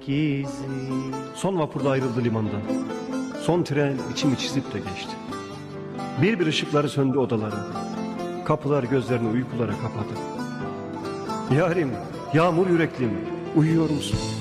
izi. Son vapur da ayrıldı limandan. Son tren içimi çizip de geçti. Bir bir ışıkları söndü odaların. Kapılar gözlerini uykulara kapadı. Yarim, yağmur yüreklim, uyuyor musun?